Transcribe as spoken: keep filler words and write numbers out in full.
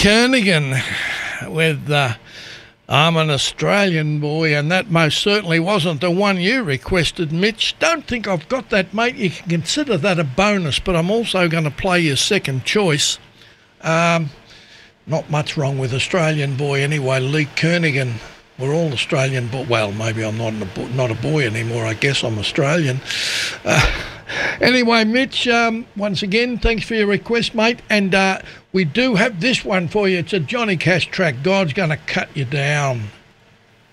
Kernaghan with uh, I'm an Australian boy, and that most certainly wasn't the one you requested, Mitch. Don't think I've got that, mate. You can consider that a bonus, but I'm also going to play your second choice. Um, not much wrong with Australian boy anyway. Lee Kernaghan. We're all Australian, but well, maybe I'm not a, bo- not a boy anymore. I guess I'm Australian. Uh, anyway, Mitch, um, once again, thanks for your request, mate. And uh, we do have this one for you. It's a Johnny Cash track. God's Gonna Cut You Down.